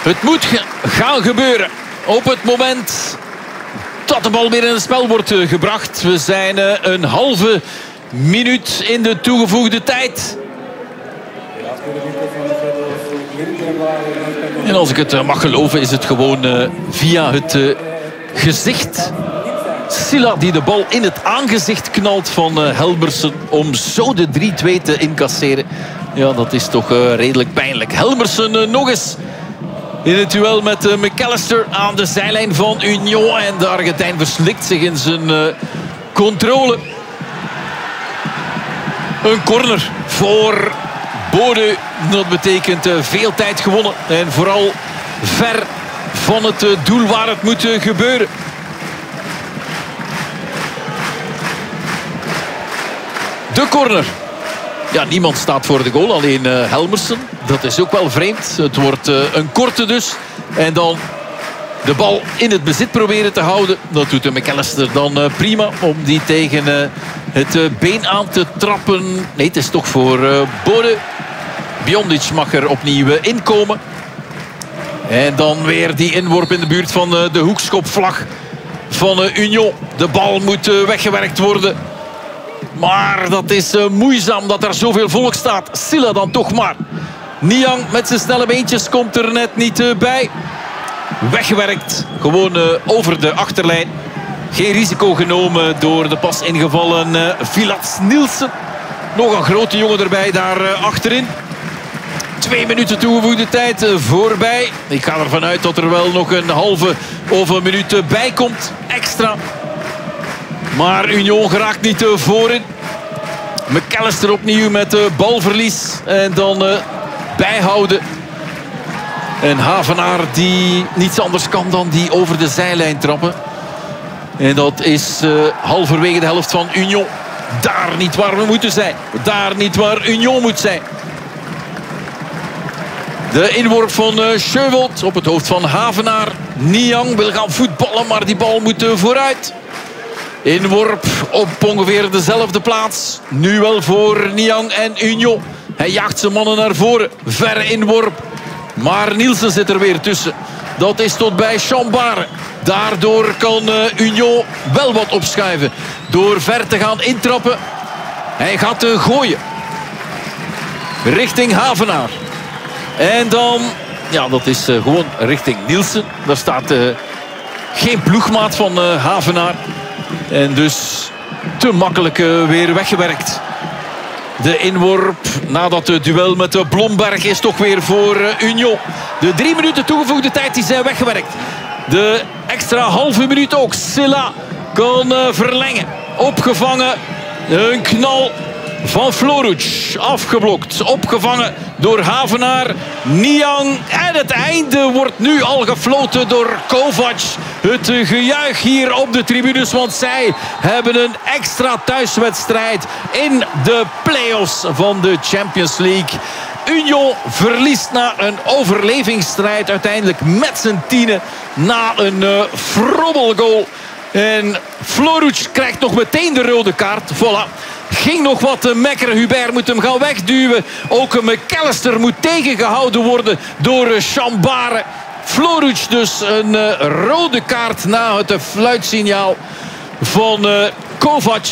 Het moet gaan gebeuren. Op het moment dat de bal weer in het spel wordt gebracht. We zijn een halve minuut in de toegevoegde tijd. En als ik het mag geloven is het gewoon via het gezicht. Silla die de bal in het aangezicht knalt van Helmersen om zo de 3-2 te incasseren. Ja, dat is toch redelijk pijnlijk. Helmersen nog eens in het duel met McAllister aan de zijlijn van Union. En de Argentijn verslikt zich in zijn controle. Een corner voor Bode. Dat betekent veel tijd gewonnen. En vooral ver van het doel waar het moet gebeuren. De corner. Ja, niemand staat voor de goal. Alleen Helmersen. Dat is ook wel vreemd. Het wordt een korte dus. En dan de bal in het bezit proberen te houden. Dat doet de McAllister dan prima. Om die tegen het been aan te trappen. Nee, het is toch voor Bode. Biondic mag er opnieuw inkomen. En dan weer die inworp in de buurt van de hoekschopvlag van Union. De bal moet weggewerkt worden. Maar dat is moeizaam dat er zoveel volk staat. Silla dan toch maar. Niang met zijn snelle beentjes komt er net niet bij. Weggewerkt. Gewoon over de achterlijn. Geen risico genomen door de pas ingevallen Vilats Nielsen. Nog een grote jongen erbij daar achterin. 2 minuten toegevoegde tijd voorbij. Ik ga ervan uit dat er wel nog een halve of een minuut bij komt. Extra. Maar Union geraakt niet voorin. McAllister opnieuw met balverlies. En dan bijhouden. En Havenaar die niets anders kan dan die over de zijlijn trappen. En dat is halverwege de helft van Union. Daar niet waar we moeten zijn. Daar niet waar Union moet zijn. De inworp van Schövold op het hoofd van Havenaar. Niang wil gaan voetballen, maar die bal moet vooruit. Inworp op ongeveer dezelfde plaats. Nu wel voor Niang en Union. Hij jaagt zijn mannen naar voren. Verre inworp. Maar Nielsen zit er weer tussen. Dat is tot bij Chambare. Daardoor kan Union wel wat opschuiven. Door ver te gaan intrappen. Hij gaat gooien. Richting Havenaar. En dan, ja, dat is gewoon richting Nielsen. Daar staat geen ploegmaat van Havenaar. En dus te makkelijk weer weggewerkt. De inworp nadat het duel met Blomberg is toch weer voor Union. De 3 minuten toegevoegde tijd die zijn weggewerkt. De extra halve minuut ook. Silla kan verlengen. Opgevangen. Een knal van Floruc. Afgeblokt. Opgevangen door Havenaar. Niang. En het einde wordt nu al gefloten door Kovac. Het gejuich hier op de tribunes. Want zij hebben een extra thuiswedstrijd in de play-offs van de Champions League. Union verliest na een overlevingsstrijd uiteindelijk met zijn tienen. Na een frobbelgoal. En Floruc krijgt nog meteen de rode kaart. Voilà. Ging nog wat mekkeren. Hubert moet hem gaan wegduwen. Ook een McAllister moet tegengehouden worden door Chambare. Floruc dus een rode kaart na het fluitsignaal van Kovac.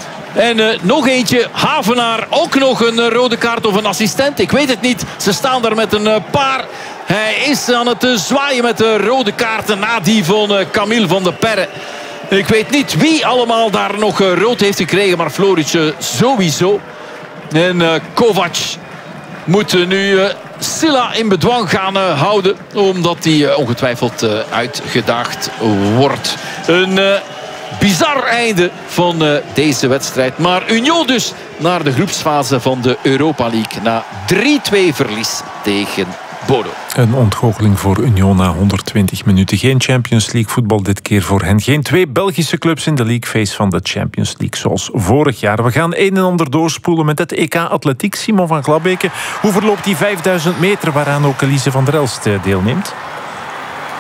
En nog eentje, Havenaar, ook nog een rode kaart of een assistent. Ik weet het niet. Ze staan daar met een paar. Hij is aan het zwaaien met de rode kaarten na die van Camille van der Perre. Ik weet niet wie allemaal daar nog rood heeft gekregen. Maar Floruc sowieso. En Kovac moet nu Silla in bedwang gaan houden. Omdat hij ongetwijfeld uitgedaagd wordt. Een bizar einde van deze wedstrijd. Maar Union dus naar de groepsfase van de Europa League. Na 3-2 verlies tegen Bodo. Een ontgoocheling voor Union na 120 minuten. Geen Champions League voetbal dit keer voor hen. Geen 2 Belgische clubs in de League Phase van de Champions League zoals vorig jaar. We gaan een en ander doorspoelen met het EK Atletiek. Simon van Glabeke, hoe verloopt die 5000 meter waaraan ook Elise van der Elst deelneemt?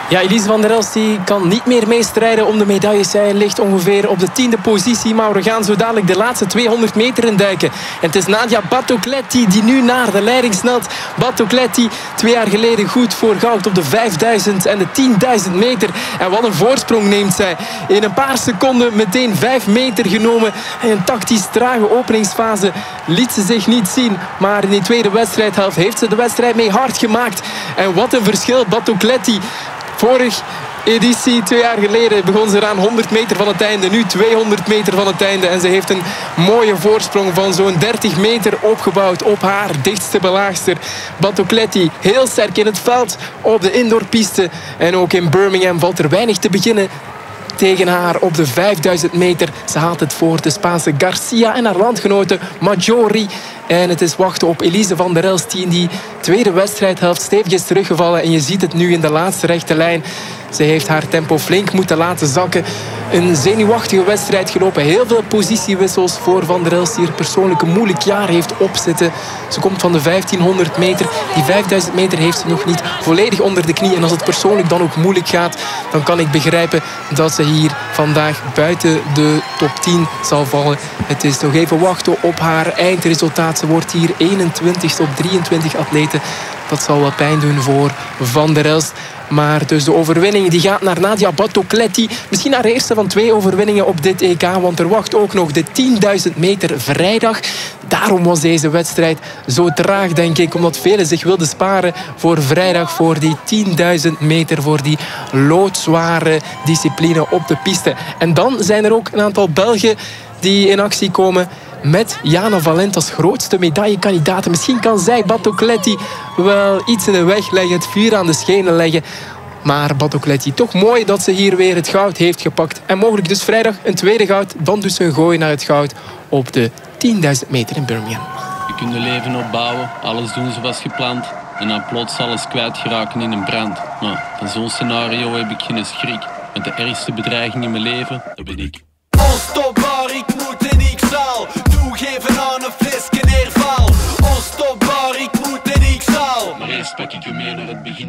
Ja, Elise van der Elst kan niet meer meestrijden om de medailles. Zij ligt ongeveer op de 10e positie. Maar we gaan zo dadelijk de laatste 200 meter induiken. En het is Nadia Batocletti die nu naar de leiding snelt. Batocletti, 2 jaar geleden goed voor goud op de 5000 en de 10.000 meter. En wat een voorsprong neemt zij. In een paar seconden meteen 5 meter genomen. En een tactisch trage openingsfase liet ze zich niet zien. Maar in die tweede wedstrijdhelft heeft ze de wedstrijd mee hard gemaakt. En wat een verschil, Batocletti. Vorige editie, 2 jaar geleden, begon ze eraan 100 meter van het einde. Nu 200 meter van het einde. En ze heeft een mooie voorsprong van zo'n 30 meter opgebouwd op haar dichtste belaagster. Batocletti, heel sterk in het veld op de indoorpiste. En ook in Birmingham valt er weinig te beginnen tegen haar op de 5000 meter. Ze haalt het voor de Spaanse Garcia en haar landgenote Maggiori. En het is wachten op Elise van der Elst, die in die tweede wedstrijdhelft stevig is teruggevallen. En je ziet het nu in de laatste rechte lijn. Ze heeft haar tempo flink moeten laten zakken. Een zenuwachtige wedstrijd gelopen. Heel veel positiewissels voor Van der Elst, die er persoonlijk een moeilijk jaar heeft opzitten. Ze komt van de 1500 meter. Die 5000 meter heeft ze nog niet volledig onder de knie. En als het persoonlijk dan ook moeilijk gaat, dan kan ik begrijpen dat ze hier vandaag buiten de top 10 zal vallen. Het is nog even wachten op haar eindresultaat. Ze wordt hier 21ste op 23 atleten. Dat zal wat pijn doen voor Van der Elst. Maar dus de overwinning die gaat naar Nadia Batocletti. Misschien haar eerste van 2 overwinningen op dit EK. Want er wacht ook nog de 10.000 meter vrijdag. Daarom was deze wedstrijd zo traag, denk ik. Omdat velen zich wilden sparen voor vrijdag. Voor die 10.000 meter. Voor die loodzware discipline op de piste. En dan zijn er ook een aantal Belgen die in actie komen met Jana Valent als grootste medaillekandidaat. Misschien kan zij Batocletti wel iets in de weg leggen, het vuur aan de schenen leggen. Maar Batocletti, toch mooi dat ze hier weer het goud heeft gepakt. En mogelijk dus vrijdag een tweede goud. Dan dus een gooi naar het goud op de 10.000 meter in Birmingham. Je kunt je leven opbouwen, alles doen zoals gepland. En dan plots alles kwijtgeraken in een brand. Nou, van zo'n scenario heb ik geen schrik. Want de ergste bedreiging in mijn leven, dat ben ik. Stop!